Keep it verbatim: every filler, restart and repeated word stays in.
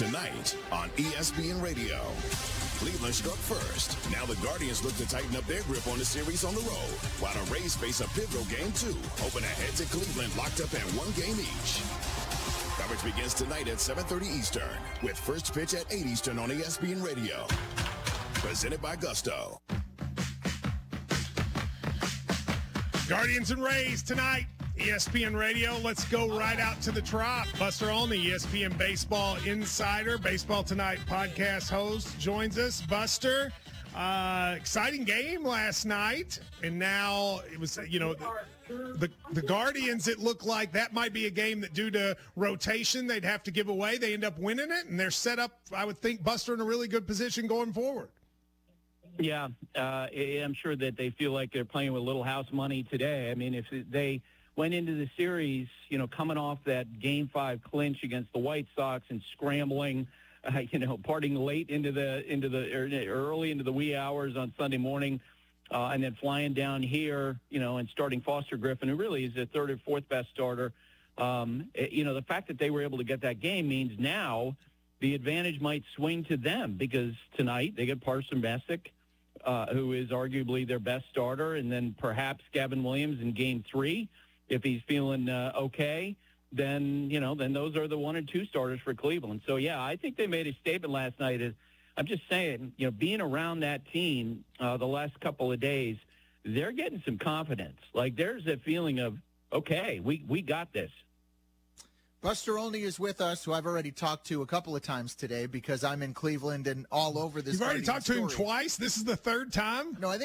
Tonight on E S P N Radio. Cleveland struck first. Now the Guardians look to tighten up their grip on the series on the road, while the Rays face a pivotal game two, hoping ahead to Cleveland locked up at one game each. Coverage begins tonight at seven thirty Eastern, with first pitch at eight Eastern on E S P N Radio. Presented by Gusto. Guardians and Rays tonight, E S P N Radio. Let's go right out to the Trop. Buster Olney, E S P N Baseball Insider, Baseball Tonight podcast host, joins us. Buster, uh, exciting game last night, and now it was, you know, the, the the Guardians. It looked like that might be a game that, due to rotation, they'd have to give away. They end up winning it, and they're set up, I would think, Buster, in a really good position going forward. Yeah, uh, I'm sure that they feel like they're playing with little house money today. I mean, if they went into the series, you know, coming off that Game Five clinch against the White Sox and scrambling, uh, you know, parting late into the into the early into the wee hours on Sunday morning, uh, and then flying down here, you know, and starting Foster Griffin, who really is the third or fourth best starter. Um, it, you know, the fact that they were able to get that game means now the advantage might swing to them, because tonight they get Parson Messick, Uh, who is arguably their best starter, and then perhaps Gavin Williams in Game Three, if he's feeling uh, okay. Then you know, then those are the one and two starters for Cleveland. So yeah, I think they made a statement last night. Is I'm just saying, you know, being around that team uh, the last couple of days, they're getting some confidence. Like there's a feeling of okay, we we got this. Buster Olney is with us, who I've already talked to a couple of times today because I'm in Cleveland and all over this. You've already talked to story. him twice? This is the third time? No, I think